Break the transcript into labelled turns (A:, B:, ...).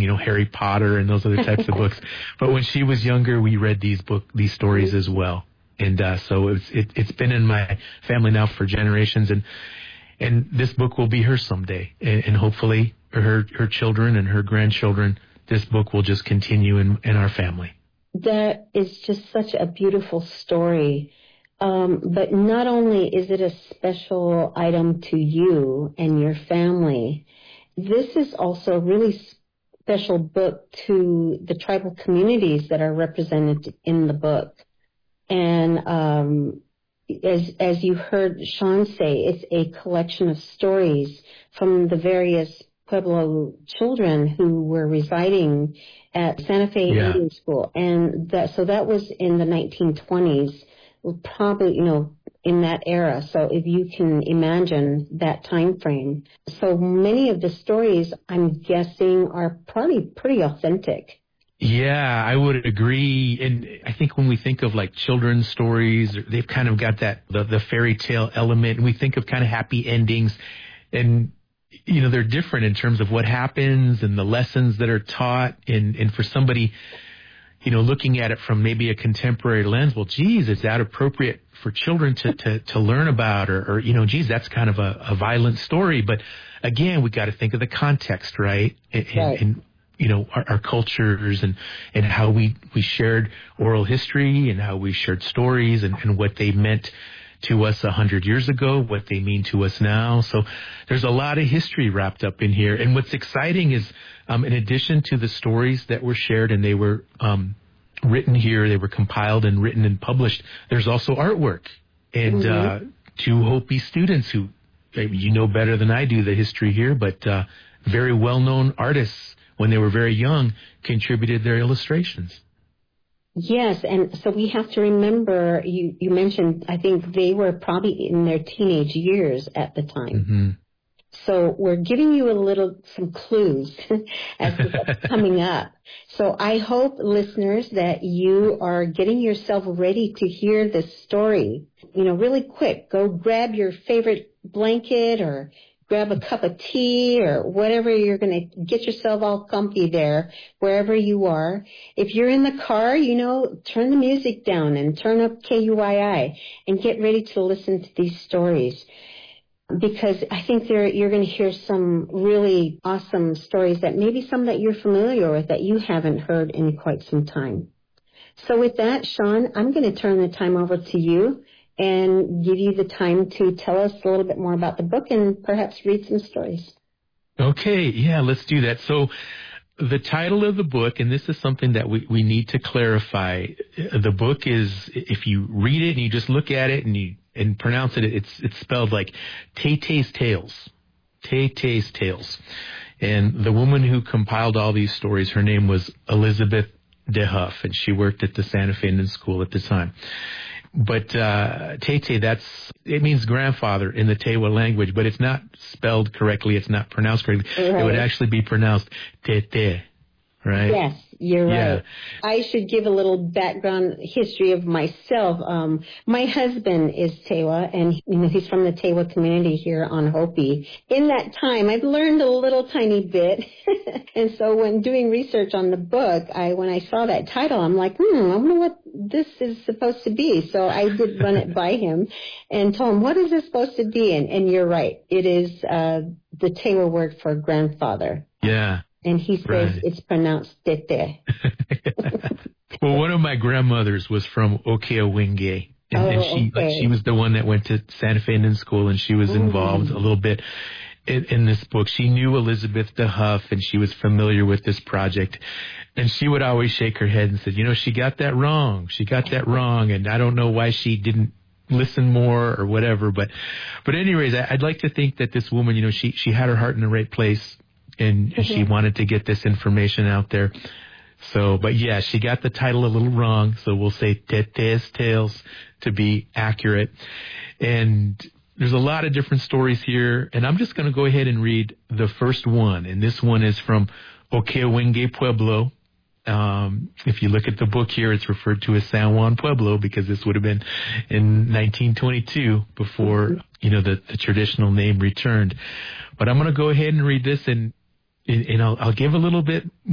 A: Harry Potter and those other types of books. But when she was younger, we read these stories as well. And so it's been in my family now for generations, and this book will be hers someday, and hopefully her children and her grandchildren. This book will just continue in our family.
B: That is just such a beautiful story. But not only is it a special item to you and your family, this is also a really special book to the tribal communities that are represented in the book. And as you heard Sean say, it's a collection of stories from the various Pueblo children who were residing at Santa Fe Indian School. And that was in the 1920s, probably, in that era. So if you can imagine that time frame. So many of the stories, I'm guessing, are probably pretty authentic.
A: Yeah, I would agree. And I think when we think of like children's stories, they've kind of got that, the fairy tale element. And we think of kind of happy endings, and, they're different in terms of what happens and the lessons that are taught. And for somebody, looking at it from maybe a contemporary lens, well, geez, is that appropriate for children to learn about? Or geez, that's kind of a violent story. But again, we got to think of the context, right? And our cultures and how we shared oral history and how we shared stories and what they meant to us 100 years ago, what they mean to us now. So there's a lot of history wrapped up in here. And what's exciting is, in addition to the stories that were shared and they were written here, they were compiled and written and published, there's also artwork. And two Hopi students who, better than I do the history here, but very well-known artists when they were very young contributed their illustrations.
B: Yes, and so we have to remember, you mentioned, I think they were probably in their teenage years at the time.
A: Mm-hmm.
B: So we're giving you some clues as to what's coming up. So I hope, listeners, that you are getting yourself ready to hear this story. Really quick, go grab your favorite blanket or grab a cup of tea or whatever. You're going to get yourself all comfy there, wherever you are. If you're in the car, turn the music down and turn up KUYI and get ready to listen to these stories. Because I think you're going to hear some really awesome stories that maybe some that you're familiar with that you haven't heard in quite some time. So with that, Sean, I'm going to turn the time over to you and give you the time to tell us a little bit more about the book and perhaps read some stories.
A: Okay, yeah, let's do that. So the title of the book, and this is something that we need to clarify, the book is, if you read it and you just look at it and pronounce it, it's spelled like Tay-Tay's Tales. Tay-Tay's Tales. And the woman who compiled all these stories, her name was Elizabeth DeHuff, and she worked at the Santa Fe Indian School at the time. But Tay-Tay, it means grandfather in the Tewa language, but it's not spelled correctly. It's not pronounced correctly. Right. It would actually be pronounced Tete, right?
B: Yes, you're right. I should give a little background history of myself. My husband is Tewa, and he's from the Tewa community here on Hopi. In that time, I've learned a little tiny bit. And so when doing research on the book, when I saw that title, I'm like, I wonder what this is supposed to be. So I did run it by him and told him, what is this supposed to be? And you're right. It is the Tewa word for grandfather.
A: Yeah.
B: And he says it's pronounced Tete.
A: Well, one of my grandmothers was from Okeawenge. And she was the one that went to Santa Fe Indian School, and she was involved a little bit in this book. She knew Elizabeth DeHuff, and she was familiar with this project. And she would always shake her head and said, she got that wrong. She got that wrong. And I don't know why she didn't listen more or whatever. But anyways, I'd like to think that this woman, she had her heart in the right place. And she wanted to get this information out there. So, but yeah, she got the title a little wrong. So we'll say Tete's Tales to be accurate. And there's a lot of different stories here. And I'm just going to go ahead and read the first one. And this one is from Okeawenge Pueblo. If you look at the book here, it's referred to as San Juan Pueblo because this would have been in 1922 before, the traditional name returned. But I'm going to go ahead and read this, and I'll give a little bit